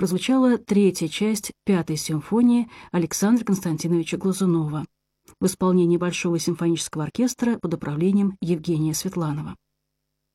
прозвучала третья часть Пятой симфонии Александра Константиновича Глазунова в исполнении Большого симфонического оркестра под управлением Евгения Светланова.